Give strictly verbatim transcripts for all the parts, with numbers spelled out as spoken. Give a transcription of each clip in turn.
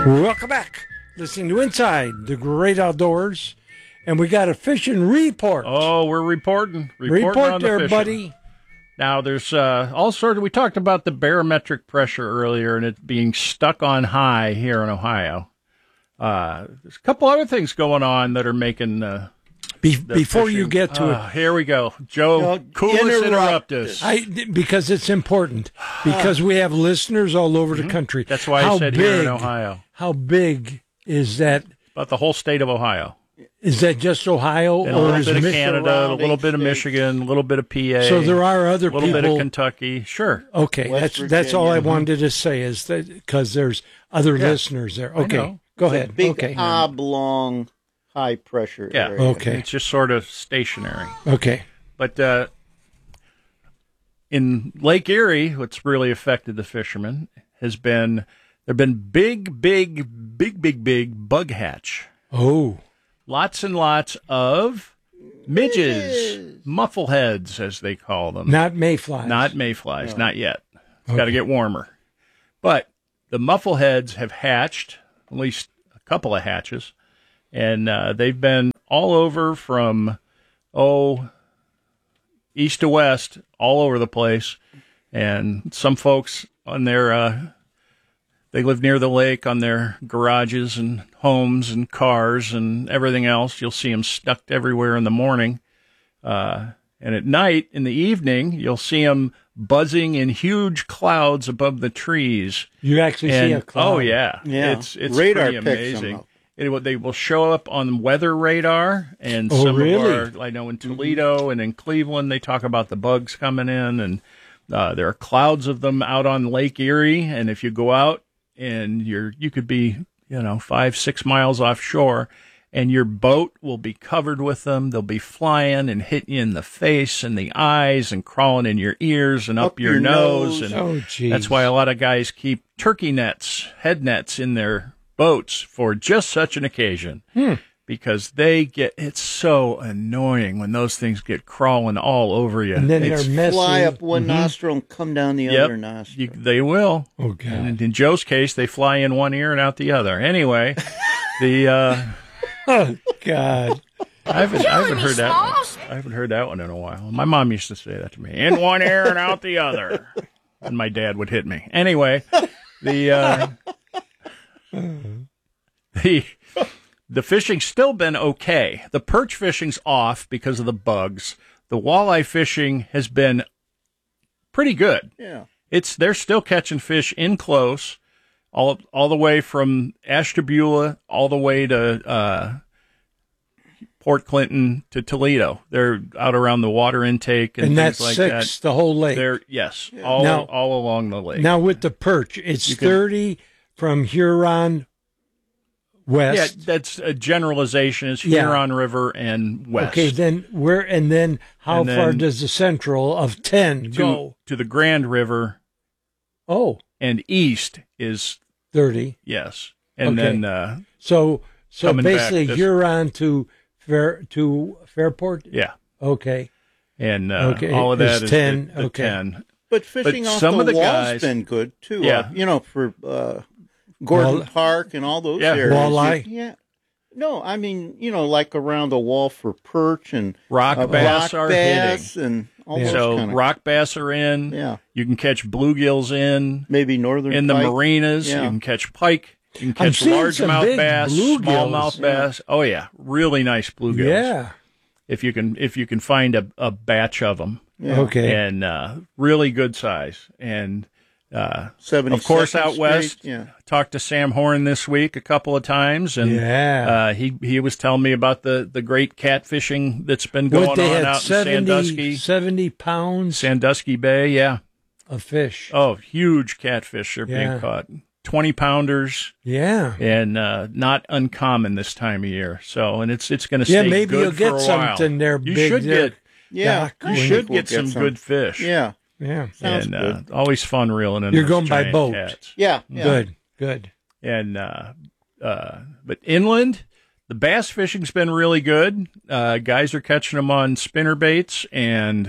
Welcome back. Listening to Inside the Great Outdoors. And we got a fishing report. Oh, we're reporting. reporting report on the there, fishing. buddy. Now, there's uh, all sorts of, we talked about the barometric pressure earlier and it being stuck on high here in Ohio. Uh, there's a couple other things going on that are making... Uh, Be- before fishing. you get to uh, it. Here we go. Joe, No, coolest interrupt interrupt us. I, because it's important. Because we have listeners all over the country. That's why how I said big, here in Ohio. How big is that? About the whole state of Ohio. Is that just Ohio? And a or little is bit of Mich- Canada, a little surrounding bit of states. Michigan, a little bit of P A. So there are other a little people. bit of Kentucky. Sure. Okay, West that's that's all I Virginia. wanted to say is that because there's other Yeah. listeners there. I Okay, know. go It's a ahead. big okay, oblong, high pressure Yeah. area. Okay. It's just sort of stationary. okay. But uh, in Lake Erie, what's really affected the fishermen has been there have been big, big, big, big, big bug hatch. Oh, Lots and lots of midges, muffleheads, as they call them. not mayflies. Not mayflies, No. not yet. It's Okay. got to get warmer. But the muffleheads have hatched, at least a couple of hatches, and uh, they've been all over from, oh, east to west, all over the place. And some folks on their, uh, they live near the lake on their garages and homes and cars and everything else. You'll see them stuck everywhere in the morning. Uh, and at night, in the evening, you'll see them buzzing in huge clouds above the trees. You actually see And, a cloud. oh, yeah. Yeah. It's, it's Radar pretty picks 'em amazing. up. It, will- they will show up on weather radar, and Oh, some really? of our, I know in Toledo and in Cleveland, they talk about the bugs coming in, and uh, there are clouds of them out on Lake Erie. And if you go out and you're, you could be, you know, five, six miles offshore, and your boat will be covered with them. They'll be flying and hitting you in the face and the eyes and crawling in your ears and up, Up your, your nose. nose. And Oh, geez. that's why a lot of guys keep turkey nets, head nets in their boats for just such an occasion. Hmm. Because they get, it's so annoying when those things get crawling all over you. And then It's- they're messy. Fly up one nostril and come down the Yep, other nostril. you, they will. Oh, God. And in Joe's case, they fly in one ear and out the other. Anyway, the uh, Oh, God. I haven't I haven't heard that one. I haven't heard that one in a while. My mom used to say that to me. In one ear and out the other. And my dad would hit me. Anyway, the uh, the the fishing's still been okay. The perch fishing's off because of the bugs. The walleye fishing has been pretty good. Yeah. It's they're still catching fish in close, all all the way from Ashtabula all the way to uh, Port Clinton to Toledo. They're out around the water intake and, And things that's like six, the whole that. lake. They're yes, all Now- all along the lake. Now with the perch, it's You can- thirty from Huron yeah, west. that's a generalization. It's Yeah. Huron River and west. Okay, then where and then how And far then does the central of ten to, go? to the Grand River Oh, and east is thirty. yes, and Okay. then uh, So so Coming back basically this- Huron to Fair to Fairport. yeah, Okay. and uh, Okay, all of there's that is ten, the, the okay. ten. But fishing But off some the of the wall's guys- been good, too. Yeah. Uh, you know, for uh, Gordon Wall- Park and all those Yeah. areas. Walleye? Yeah. No, I mean, you know, like around the wall for perch and Rock uh, bass rock are bass hitting. and all Yeah. those So kind of, rock bass are in. yeah, You can catch bluegills in maybe northern in the pike. marinas. Yeah. You can catch pike. You can I'm catch seeing some largemouth big bass, bluegills. smallmouth Yeah. bass. Oh yeah, really nice bluegills. Yeah. If you can, if you can find a, a batch of them, Yeah. Okay. and uh, really good size. And uh, seventy-second of course, out Street, west, Yeah. talked to Sam Horn this week a couple of times, and Yeah. uh, he he was telling me about the, the great catfishing that's been going What they on had out in seventy, Sandusky, seventy pounds Sandusky Bay. Yeah. of fish. Oh, huge catfish are Yeah. being caught. twenty pounders, Yeah. and uh, not uncommon this time of year. So, and it's it's going to Yeah, stay maybe good you'll for get a while. something there You big should there. get Yeah. Doc, I you think should we'll get some some. good fish. Yeah. Yeah. Sounds and uh, good. always fun reeling in. You're those going by giant boat. cats. Yeah. yeah. Good. Good. And uh, uh, but inland, the bass fishing's been really good. Uh, guys are catching them on spinner baits and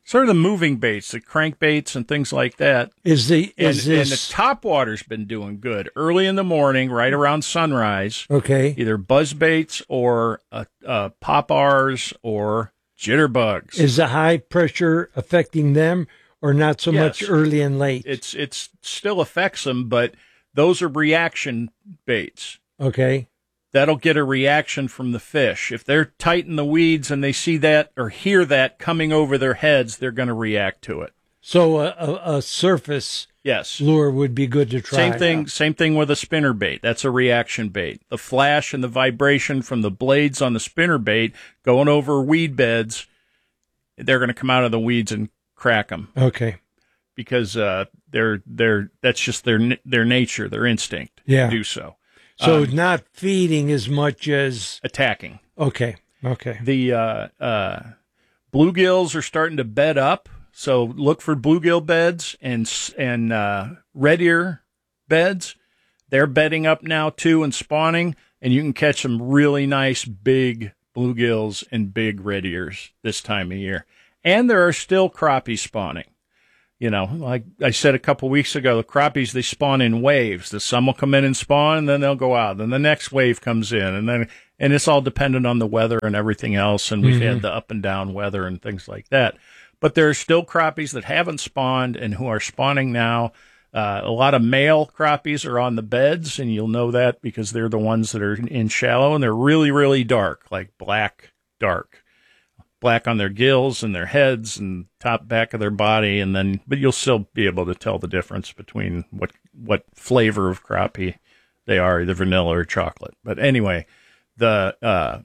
sort of the moving baits, the crankbaits and things like that. Is the And, is and the this topwater's been doing good early in the morning, right around sunrise. okay? Either buzz baits or uh, uh, pop-ars or jitterbugs. Is the high pressure affecting them, or not so much Yes. early and late? It's it's still affects them, but those are reaction baits. Okay. That'll get a reaction from the fish. If they're tight in the weeds and they see that or hear that coming over their heads, they're going to react to it. So a, a, a surface Yes. lure would be good to try. Same thing. Same thing with a spinner bait. That's a reaction bait. The flash and the vibration from the blades on the spinner bait going over weed beds, they're going to come out of the weeds and crack them Okay. because uh, they're they're that's just their their nature, their instinct Yeah. to do so. So Um, not feeding as much as attacking. okay. Okay. The uh, uh, bluegills are starting to bed up, so look for bluegill beds and s- and uh, red ear beds. They're bedding up now too and spawning, and you can catch some really nice big bluegills and big red ears this time of year. And there are still crappies spawning. You know, like I said a couple weeks ago, the crappies, they spawn in waves. The some will come in and spawn, and then they'll go out. Then the next wave comes in, and then and it's all dependent on the weather and everything else. And we've had the up and down weather and things like that. But there are still crappies that haven't spawned and who are spawning now. Uh, a lot of male crappies are on the beds, and you'll know that because they're the ones that are in shallow, and they're really, really dark, like black, dark. Black on their gills and their heads and top back of their body, and then but you'll still be able to tell the difference between what what flavor of crappie they are, either vanilla or chocolate. But anyway, the uh,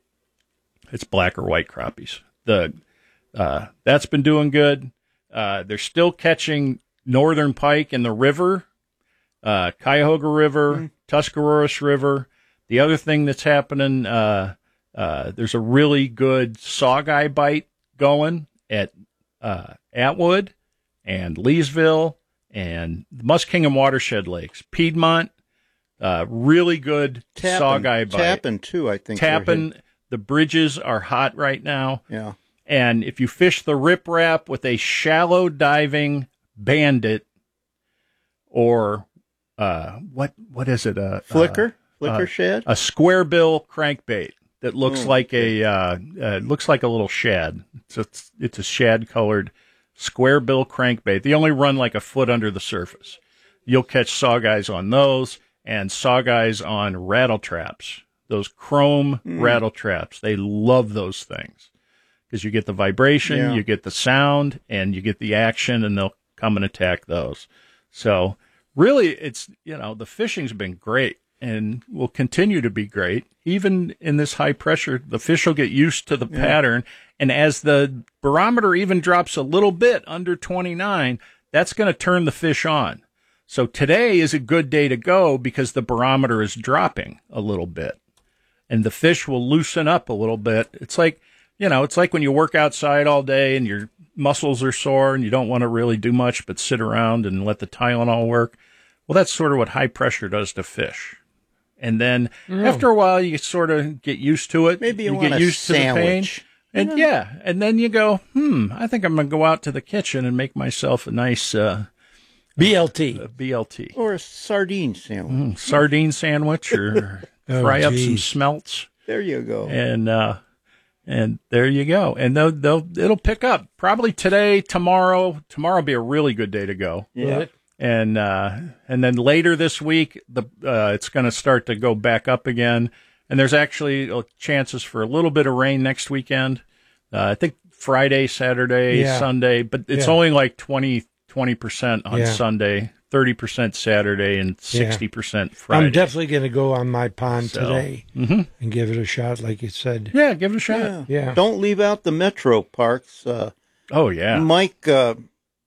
it's black or white crappies. The uh, that's been doing good. Uh, they're still catching northern pike in the river, uh, Cuyahoga River, mm. Tuscaroras River. The other thing that's happening. Uh, Uh, there's a really good sawguy bite going at uh, Atwood and Leesville and Muskingum Watershed Lakes. Piedmont, uh, really good Tappan, sawguy bite. Tappan, too, I think. Tappan, the bridges are hot right now. Yeah. And if you fish the riprap with a shallow diving bandit or uh, what what is it? A Flicker? Uh, Flicker uh, shad? A square bill crankbait. That looks Oh, like a uh, uh, looks like a little shad. So it's it's a shad colored square bill crankbait. They only run like a foot under the surface. You'll catch sawguys on those and sawguys on rattle traps. Those chrome mm. rattle traps. They love those things because you get the vibration, yeah. you get the sound, and you get the action, and they'll come and attack those. So really, it's you know the fishing's been great. And will continue to be great. Even in this high pressure, the fish will get used to the yeah. pattern. And as the barometer even drops a little bit under twenty-nine, that's going to turn the fish on. So today is a good day to go because the barometer is dropping a little bit. And the fish will loosen up a little bit. It's like, you know, it's like when you work outside all day and your muscles are sore and you don't want to really do much but sit around and let the Tylenol work. Well, that's sort of what high pressure does to fish. And then oh. after a while, you sort of get used to it. Maybe you, you want get a used sandwich. to the pain. And yeah. yeah, and then you go, hmm, I think I'm going to go out to the kitchen and make myself a nice uh, B L T. A B L T. Or a sardine sandwich. Mm, sardine sandwich or oh, fry geez. up some smelts. There you go. And uh, and there you go. And they'll, they'll, it'll pick up. Probably today, tomorrow. Tomorrow will be a really good day to go. Yeah. Right. And uh, and then later this week, the uh, it's going to start to go back up again. And there's actually chances for a little bit of rain next weekend. Uh, I think Friday, Saturday, yeah. Sunday, but it's yeah. only like twenty percent on yeah. Sunday, thirty percent Saturday, and sixty percent yeah. Friday. I'm definitely going to go on my pond so, today mm-hmm. and give it a shot, like you said. Yeah, give it a shot. Yeah. yeah. Don't leave out the metro parks. Uh, oh, yeah. Mike uh,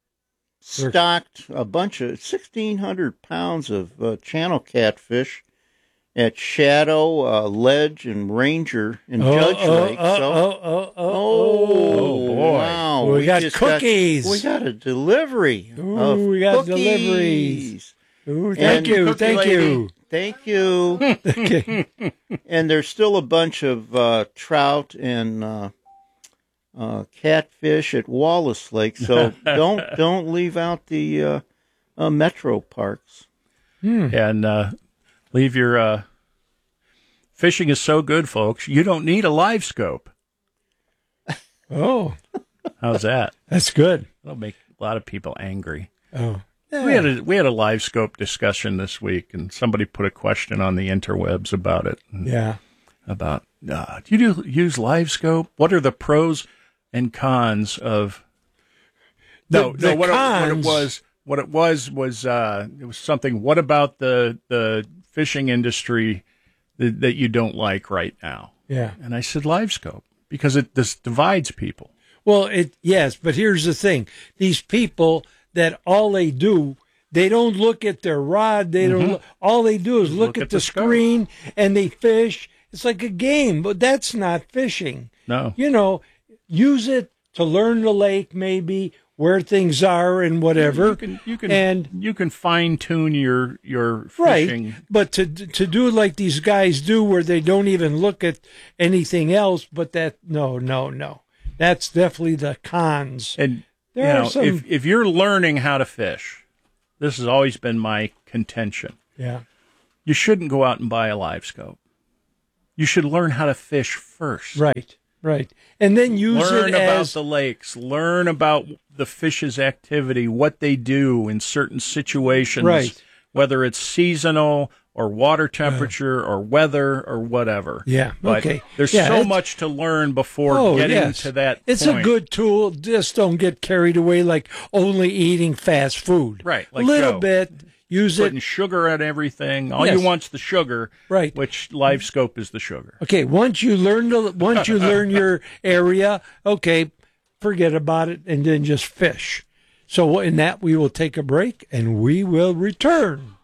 stocked a bunch of sixteen hundred pounds of uh, channel catfish at Shadow, uh, Ledge, and Ranger in oh, Judge oh, Lake. Oh, so, oh, oh, oh, oh, boy. Wow. We, we got just cookies. Got, we got a delivery. Ooh, of we got cookies. deliveries. Ooh, thank And you. Cookie Thank Lady, you. Thank you. Okay. And there's still a bunch of uh, trout and uh, uh, catfish at Wallace Lake. So don't don't leave out the uh, uh, metro parks. Hmm. And uh, leave your uh, fishing is so good, folks. You don't need a live scope. Oh, how's that? That's good. That'll make a lot of people angry. Oh, yeah. We had a we had a live scope discussion this week, and somebody put a question on the interwebs about it. Yeah. About uh, do you do, use live scope? What are the pros and cons of? No, The- the no. What, cons- it, what it was, what it was was uh, it was something. What about the the fishing industry that, that you don't like right now? Yeah. And I said live scope because it this divides people. Well, it yes, but here's the thing: these people that all they do, they don't look at their rod. They don't. Look, all they do is look, Look at, at the, the scope. screen and they fish. It's like a game, but that's not fishing. No. You know, use it to learn the lake, maybe where things are and whatever. You can you can and you can fine tune your your right, fishing. but to to do like these guys do, where they don't even look at anything else, but that no, no, no, that's definitely the cons. And There you are know, some- if if you're learning how to fish, this has always been my contention. Yeah, You shouldn't go out and buy a live scope. You should learn how to fish first. right, right, and then use Learn it about as the lakes. Learn about the fish's activity, what they do in certain situations, Right. whether it's seasonal or water temperature or weather or whatever. Yeah, But okay. there's Yeah, so it's- much to learn before oh, getting yes. to that It's point. a good tool. Just don't get carried away like only eating fast food. Right, a like little Joe. bit. Use Putting it. sugar at everything. All Yes. you want's the sugar, Right. which live scope is the sugar. Okay, once you learn the once you learn your area, okay, forget about it and then just fish. So in that we will take a break and we will return.